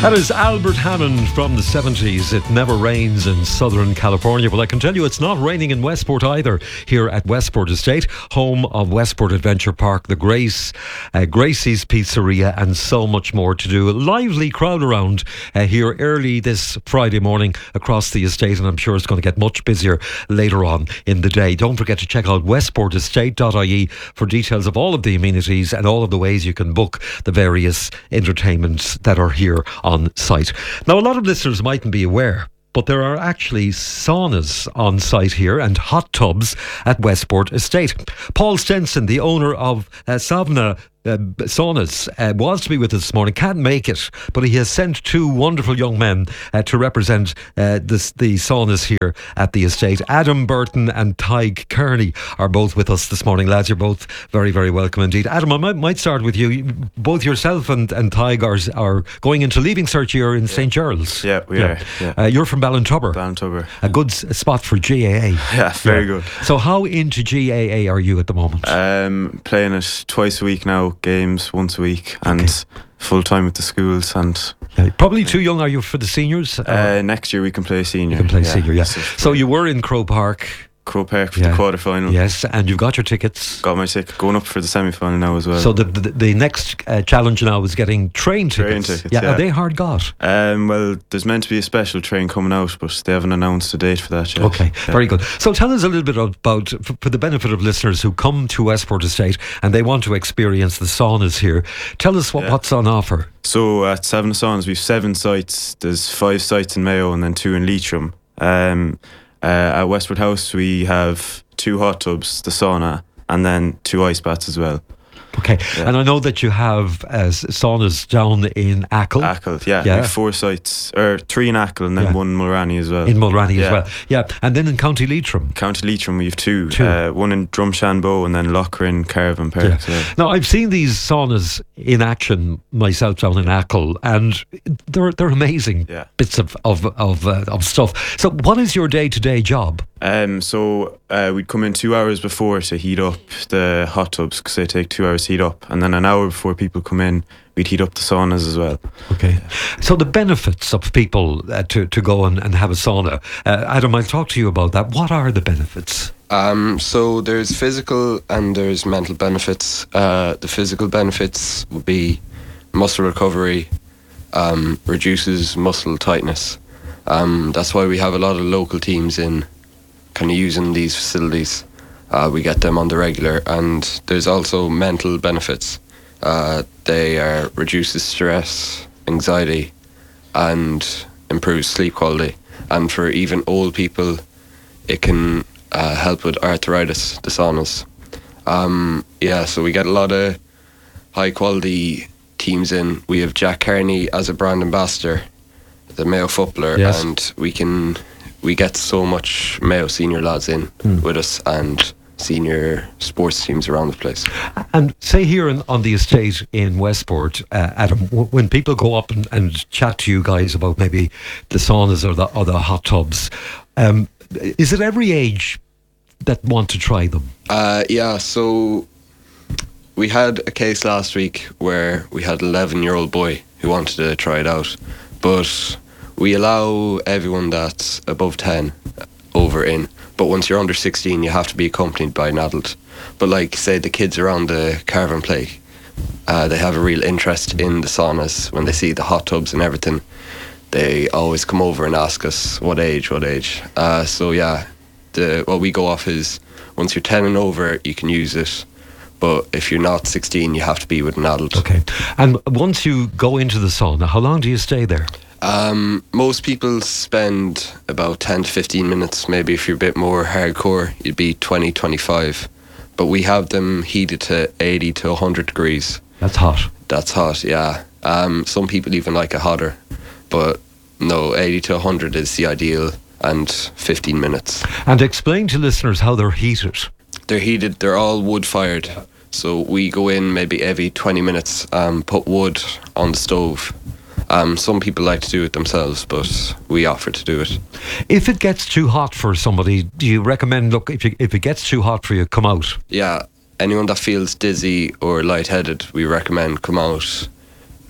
That is Albert Hammond from the 70s. It never rains in Southern California. Well, I can tell you it's not raining in Westport either, here at Westport Estate, home of Westport Adventure Park, the Gracie's Pizzeria, and so much more to do. A lively crowd around here early this Friday morning across the estate, and I'm sure it's going to get much busier later on in the day. Don't forget to check out westportestate.ie for details of all of the amenities and all of the ways you can book the various entertainments that are here on site. Now, a lot of listeners mightn't be aware, but there are actually saunas on site here and hot tubs at Westport Estate. Paul Stenson, the owner of Savna Saunas, was to be with us this morning, can't make it, but he has sent two wonderful young men to represent the saunas here at the estate. Adam Burton and Tig Kearney are both with us this morning. Lads, you're both very, very welcome indeed. Adam, I might start with you. Both yourself and Tig are going into Leaving Cert year in St. Gerald's. Yeah, we are. Yeah. You're from Ballintubber. A good spot for GAA. Yeah, very good. So how into GAA are you at the moment? Playing it twice a week now, games once a week, and full time with the schools. And probably too young, are you, for the seniors? Next year we can play senior. You can play senior, yeah. So you were in Croke Park for the quarter-final. Yes, and you've got your tickets. Got my ticket, going up for the semi-final now as well. So the next challenge now is getting train tickets. Yeah, are they hard got? Well, there's meant to be a special train coming out, but they haven't announced a date for that yet. Okay, very good. So tell us a little bit about, for the benefit of listeners who come to Westport Estate and they want to experience the saunas here, tell us what's on offer. So at Savna Saunas we've 7 sites. There's 5 sites in Mayo and then 2 in Leitrim. At Westport House we have 2 hot tubs, the sauna, and then 2 ice baths as well. Okay, and I know that you have saunas down in Achill. Achill, yeah. We have 4 sites, or 3 in Achill and then 1 in Mulranny as well. In Mulranny as well, yeah. And then in County Leitrim. County Leitrim we have 2. 1 in Drumshanbo and then Lochrin, Carvin Park. Yeah. Now, I've seen these saunas in action myself down in Achill, and they're amazing bits of stuff. So what is your day-to-day job? So we'd come in 2 hours before to heat up the hot tubs, because they take 2 hours to heat up, and then an hour before people come in we'd heat up the saunas as well. Okay, so the benefits of people to go and have a sauna, Adam, I'll talk to you about that. What are the benefits? So there's physical and there's mental benefits. The physical benefits would be muscle recovery, reduces muscle tightness. That's why we have a lot of local teams in kind of using these facilities. We get them on the regular. And there's also mental benefits. They reduces stress, anxiety, and improves sleep quality. And for even old people, it can help with arthritis, the saunas. So we get a lot of high quality teams in. We have Jack Kearney as a brand ambassador, the Mayo footballer, and we get so much Mayo senior lads in with us, and senior sports teams around the place. And say here on the estate in Westport, Adam, when people go up and chat to you guys about maybe the saunas or the hot tubs, is it every age that want to try them? So we had a case last week where we had an 11-year-old boy who wanted to try it out, but we allow everyone that's above 10 over in. But once you're under 16, you have to be accompanied by an adult. But like, say, the kids around the Carvin Plague, they have a real interest in the saunas. When they see the hot tubs and everything, they always come over and ask us, what age? What we go off is, once you're 10 and over, you can use it. But if you're not 16, you have to be with an adult. Okay. And once you go into the sauna, how long do you stay there? Most people spend about 10 to 15 minutes. Maybe if you're a bit more hardcore, you'd be 20, 25. But we have them heated to 80 to 100 degrees. That's hot. That's hot, yeah. Some people even like it hotter. But no, 80 to 100 is the ideal, and 15 minutes. And explain to listeners how they're heated. They're heated, they're all wood-fired. So we go in maybe every 20 minutes, put wood on the stove. Some people like to do it themselves, but we offer to do it. If it gets too hot for somebody, do you recommend, if it gets too hot for you, come out? Yeah, anyone that feels dizzy or lightheaded, we recommend come out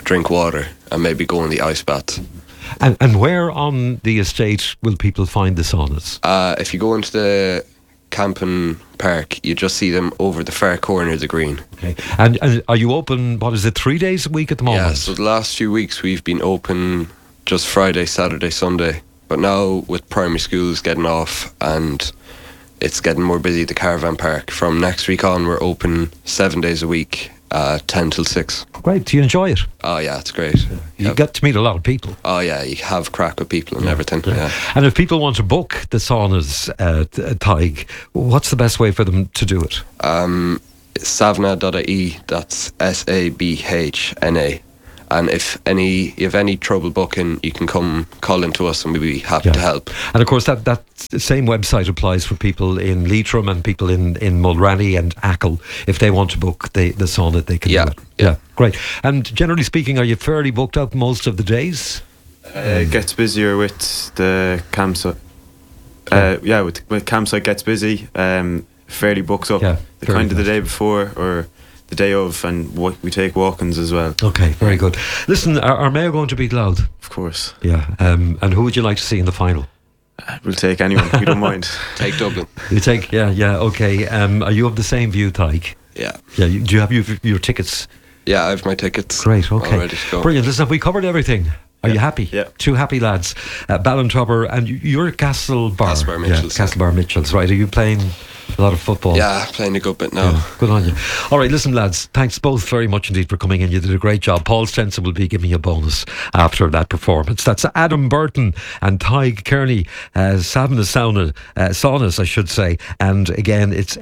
drink water, and maybe go in the ice bath. And where on the estate will people find the saunas? If you go into the camping park, you just see them over the far corner of the green. Okay. And are you open, 3 days a week at the moment? Yeah, so the last few weeks we've been open just Friday, Saturday, Sunday. But now with primary schools getting off and it's getting more busy at the caravan park, from next week on we're open 7 days a week, 10 till 6. Great. Do you enjoy it? Oh yeah, it's great. You get to meet a lot of people. Oh yeah, you have crack with people and everything. Yeah. And if people want to book the saunas, Tig, what's the best way for them to do it? Savna.ie, that's SABHNA. And if you have any trouble booking, you can come call into us and we'll be happy to help. And of course that same website applies for people in Leitrim and people in Mulranny and Achill. If they want to book the sauna, they can do it. Yeah, great. And generally speaking, are you fairly booked up most of the days? It gets busier with the campsite. With campsite gets busy. Fairly booked up. Yeah, the day before or the day of, and we take walk-ins as well. Okay, very good. Listen, are Mayo going to beat Louth? Of course. Yeah. And who would you like to see in the final? We'll take anyone. We don't mind. Take Dublin. You take, yeah. Okay. Are you of the same view, Tig? Yeah. Yeah. Do you have your tickets? Yeah, I have my tickets. Great. Okay. All ready to go. Brilliant. Listen, have we covered everything? Are you happy? Yeah. Two happy lads. Ballintubber, and you're at Castlebar. Castlebar Mitchells. Yeah, Castlebar Mitchells, right. Are you playing a lot of football? Yeah, playing a good bit now. Yeah, good on you. All right, listen, lads, thanks both very much indeed for coming in. You did a great job. Paul Stenson will be giving you a bonus after that performance. That's Adam Burton and Tig Kearney, Savna Saunas, I should say. And again, it's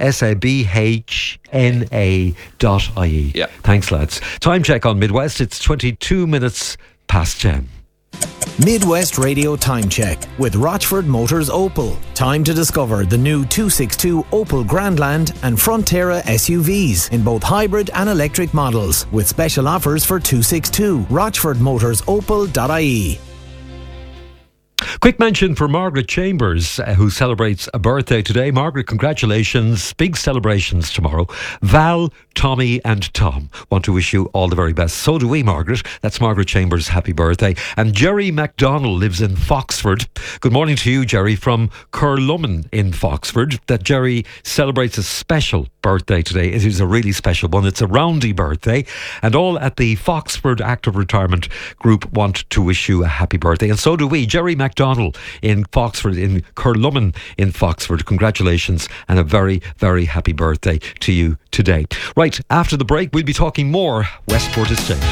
SABHNA.ie. Yeah. Thanks, lads. Time check on Midwest. It's 22 minutes past 10. Midwest Radio Time Check with Rochford Motors Opel. Time to discover the new 262 Opel Grandland and Frontera SUVs in both hybrid and electric models with special offers for 262. RochfordMotorsOpel.ie. Quick mention for Margaret Chambers, who celebrates a birthday today. Margaret, congratulations. Big celebrations tomorrow. Val, Tommy and Tom want to wish you all the very best. So do we, Margaret. That's Margaret Chambers' happy birthday. And Jerry MacDonald lives in Foxford. Good morning to you, Jerry, from Curlumman in Foxford. That Jerry celebrates a special birthday today. It is a really special one. It's a roundy birthday. And all at the Foxford Active Retirement Group want to wish you a happy birthday. And so do we. Jerry MacDonald in Foxford, in Curlumman in Foxford. Congratulations and a very, very happy birthday to you today. Right, after the break, we'll be talking more Westport Estate.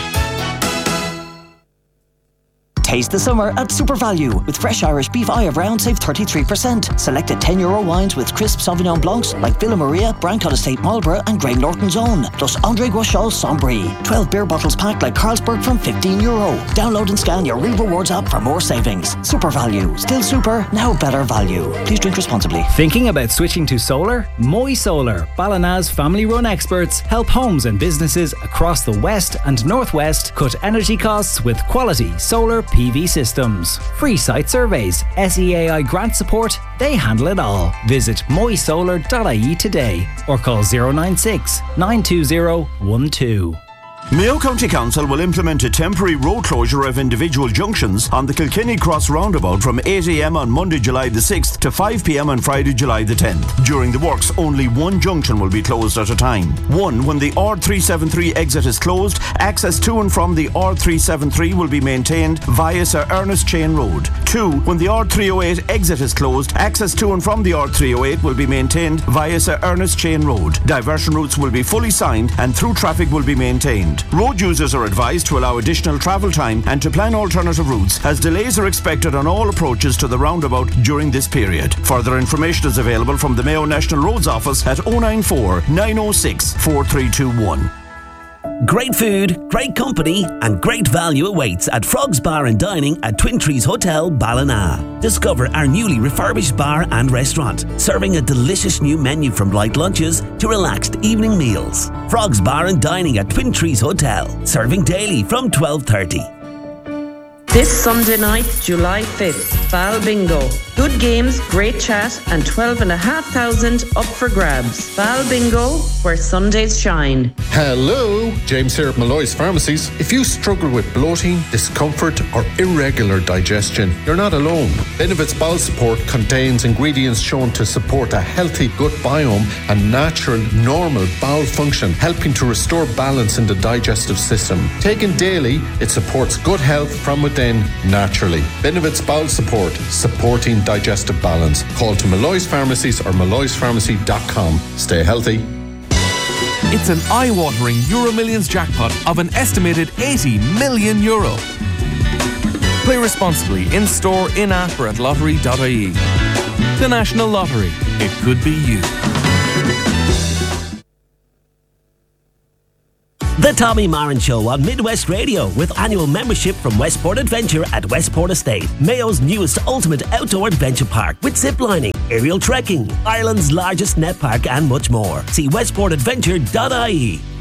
Taste the summer at Super Value with fresh Irish beef eye of round save 33%. Selected €10 wines with crisp Sauvignon Blancs like Villa Maria, Brancott Estate Marlborough and Greg Norton's Own. Plus André Guachal's Sombry. 12 beer bottles packed like Carlsberg from €15. Download and scan your Real Rewards app for more savings. Super Value. Still super, now better value. Please drink responsibly. Thinking about switching to solar? Moy Solar, Ballina's family-run experts, help homes and businesses across the west and northwest cut energy costs with quality solar PV systems. Free site surveys, SEAI grant support, they handle it all. Visit moysolar.ie today or call 096 920 12. Mayo County Council will implement a temporary road closure of individual junctions on the Kilkenny Cross roundabout from 8 a.m. on Monday, July the 6th to 5 p.m. on Friday, July the 10th. During the works, only one junction will be closed at a time. One, when the R373 exit is closed, access to and from the R373 will be maintained via Sir Ernest Chain Road. Two, when the R308 exit is closed, access to and from the R308 will be maintained via Sir Ernest Chain Road. Diversion routes will be fully signed and through traffic will be maintained. Road users are advised to allow additional travel time and to plan alternative routes, as delays are expected on all approaches to the roundabout during this period. Further information is available from the Mayo National Roads Office at 094 906 4321. Great food, great company and great value awaits at Frogs Bar and Dining at Twin Trees Hotel, Ballina. Discover our newly refurbished bar and restaurant, serving a delicious new menu from light lunches to relaxed evening meals. Frogs Bar and Dining at Twin Trees Hotel, serving daily from 12:30. This Sunday night, July 5th, Val Bingo. Good games, great chat, and 12,500 up for grabs. Bal Bingo, where Sundays shine. Hello, James here at Malloy's Pharmacies. If you struggle with bloating, discomfort, or irregular digestion, you're not alone. Benevit's Bowel Support contains ingredients shown to support a healthy gut biome and natural, normal bowel function, helping to restore balance in the digestive system. Taken daily, it supports gut health from within naturally. Benevit's Bowel Support, supporting digestive balance. Call to Malloy's Pharmacies or malloyspharmacy.com. Stay healthy. It's an eye-watering Euro Millions jackpot of an estimated €80 million. Play responsibly in-store, in-app or at lottery.ie. The National Lottery. It could be you. The Tommy Marin Show on Midwest Radio, with annual membership from Westport Adventure at Westport Estate, Mayo's newest ultimate outdoor adventure park with ziplining, aerial trekking, Ireland's largest net park and much more. See westportadventure.ie.